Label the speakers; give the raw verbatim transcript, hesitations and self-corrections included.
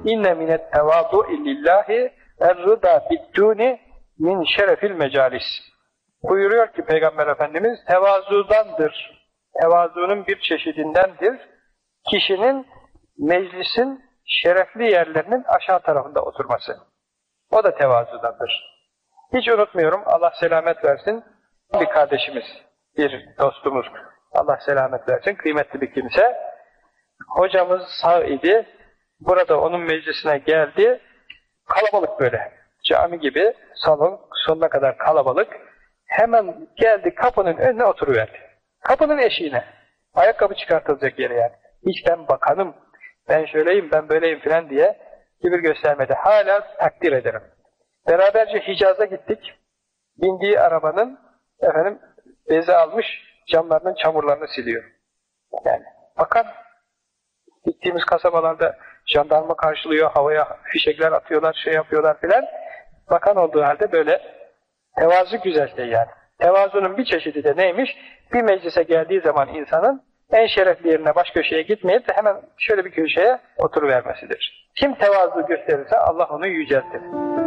Speaker 1: İnne minet tevadu'i lillahi er-rıda biddûni min şerefil mecalis. Buyuruyor ki Peygamber Efendimiz, tevazudandır. Tevazunun bir çeşidindendir. Kişinin meclisin şerefli yerlerinin aşağı tarafında oturması. O da tevazudandır. Hiç unutmuyorum, Allah selamet versin, bir kardeşimiz, bir dostumuz, Allah selamet versin, kıymetli bir kimse. Hocamız sağ idi, burada onun meclisine geldi, kalabalık böyle, cami gibi, salon sonuna kadar kalabalık. Hemen geldi, kapının önüne oturuverdi. Kapının eşiğine, ayakkabı çıkartılacak yere yani. Hiç ben bakanım, ben şöyleyim, ben böyleyim filan diye kibir göstermedi. Hala takdir ederim. Beraberce Hicaz'a gittik. Bindiği arabanın efendim bezi almış, camlarının çamurlarını siliyor. Yani bakan, gittiğimiz kasabalarda jandarma karşılıyor, havaya fişekler atıyorlar, şey yapıyorlar filan. Bakan olduğu halde böyle tevazu güzel şey yani. Tevazunun bir çeşidi de neymiş? Bir meclise geldiği zaman insanın en şerefli yerine, baş köşeye gitmeyip de hemen şöyle bir köşeye oturuvermesidir. Kim tevazu gösterirse Allah onu yüceltir.